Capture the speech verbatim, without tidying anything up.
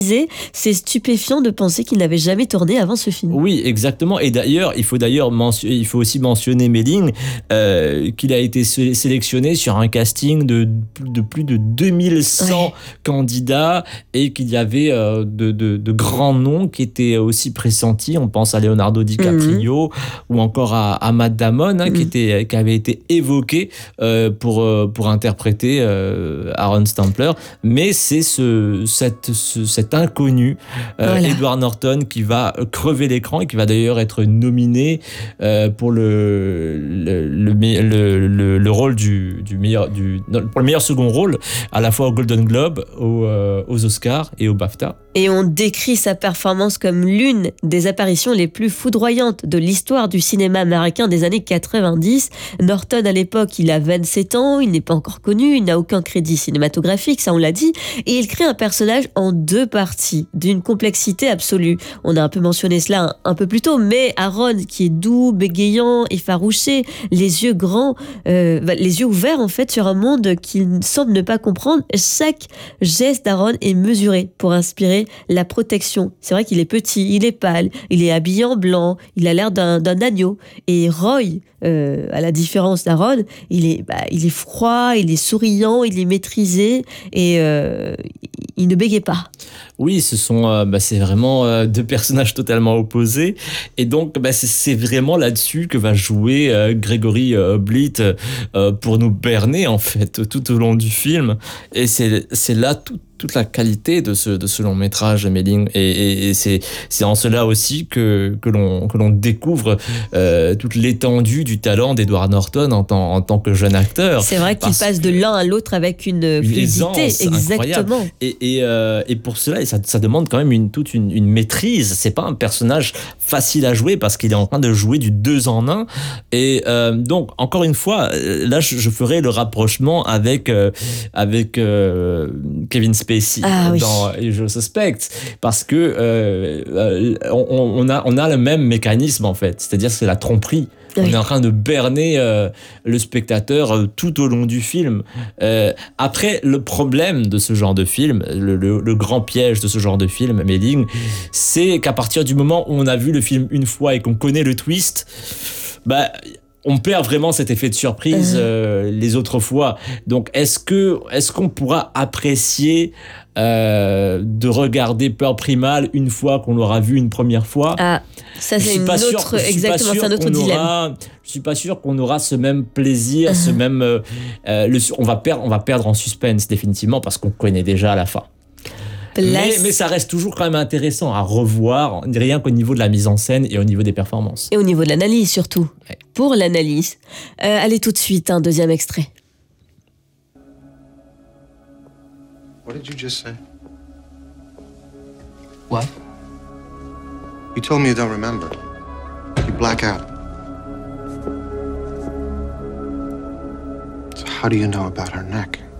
C'est stupéfiant de penser qu'il n'avait jamais tourné avant ce film. Oui, exactement. Et d'ailleurs, il faut d'ailleurs mention- il faut aussi mentionner Melling, euh, qu'il a été sé- sélectionné sur un casting de, de plus de deux mille cent Ouais. candidats et qu'il y avait euh, de, de, de grands noms qui étaient aussi pressentis. On pense à Leonardo DiCaprio mmh. ou encore à, à Matt Damon, hein, mmh. qui, était, qui avait été évoqué euh, pour, pour interpréter euh, Aaron Stampler. Mais c'est ce, cette, ce, cette inconnu, euh, voilà. Edward Norton, qui va crever l'écran et qui va d'ailleurs être nominé euh, pour le, le, le, le, le, le rôle du, du meilleur, du, non, pour le meilleur second rôle, à la fois au Golden Globe, aux, euh, aux Oscars et au BAFTA. Et on décrit sa performance comme l'une des apparitions les plus foudroyantes de l'histoire du cinéma américain des années quatre-vingt-dix. Norton, à l'époque, il a vingt-sept ans, il n'est pas encore connu, il n'a aucun crédit cinématographique, ça on l'a dit, et il crée un personnage en deux parties, d'une complexité absolue. On a un peu mentionné cela un, un peu plus tôt, mais Aaron, qui est doux, bégayant, effarouché, les yeux grands, euh, les yeux ouverts en fait sur un monde qu'il semble ne pas comprendre, chaque geste d'Aaron est mesuré pour inspirer la protection. C'est vrai qu'il est petit, il est pâle, il est habillé en blanc, il a l'air d'un, d'un agneau. Et Roy, euh, à la différence d'Aaron, il est, bah, il est froid, il est souriant, il est maîtrisé et euh, il ne bégait pas. Oui, ce sont, euh, bah, c'est vraiment euh, deux personnages totalement opposés. Et donc, bah, c'est, c'est vraiment là-dessus que va jouer euh, Gregory euh, Blitt euh, pour nous berner, en fait, tout au long du film. Et c'est, c'est là tout toute la qualité de ce, de ce long métrage, Melling. Et, et, et c'est, c'est en cela aussi que, que, l'on, que l'on découvre euh, toute l'étendue du talent d'Edward Norton en tant, en tant que jeune acteur. C'est vrai qu'il passe de l'un à l'autre avec une, une fluidité. Exactement. Et, et, euh, et pour cela, ça, ça demande quand même une, toute une, une maîtrise. C'est pas un personnage facile à jouer parce qu'il est en train de jouer du deux en un. Et euh, donc, encore une fois, là, je, je ferai le rapprochement avec, euh, avec euh, Kevin Spacey. Ah, dans oui. Je Suspect, parce que euh, on, on, a, on a le même mécanisme en fait, c'est-à-dire que c'est la tromperie. Oui. On est en train de berner euh, le spectateur euh, tout au long du film. Euh, après, le problème de ce genre de film, le, le, le grand piège de ce genre de film, Melling, c'est qu'à partir du moment où on a vu le film une fois et qu'on connaît le twist, bah on perd vraiment cet effet de surprise euh, les autres fois. Donc, est-ce que, est-ce qu'on pourra apprécier euh, de regarder Peur Primal une fois qu'on l'aura vu une première fois? Ah, ça c'est une sûr, autre, exactement, c'est un autre dilemme. Aura, je suis pas sûr qu'on aura ce même plaisir, uh-huh. ce même, euh, le, on va perdre, on va perdre en suspense définitivement parce qu'on connaît déjà la fin. Mais, mais ça reste toujours quand même intéressant à revoir, rien qu'au niveau de la mise en scène et au niveau des performances. Et au niveau de l'analyse surtout. Ouais. Pour l'analyse. Euh, allez tout de suite, un deuxième extrait. What did you just say? What? You told me you don't remember. You black out. So how do you know about her neck?